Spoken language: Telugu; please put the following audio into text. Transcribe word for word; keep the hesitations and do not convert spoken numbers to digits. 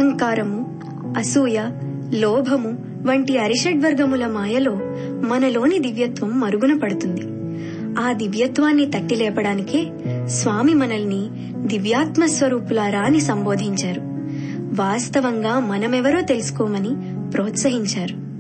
అహంకారము, అసూయ, లోభము వంటి అరిషడ్వర్గముల మాయలో మనలోని దివ్యత్వం మరుగున పడుతుంది. ఆ దివ్యత్వాన్ని తట్టిలేపడానికే స్వామి మనల్ని దివ్యాత్మస్వరూపులారా అని సంబోధించారు. వాస్తవంగా మనమెవరో తెలుసుకోమని ప్రోత్సహించారు.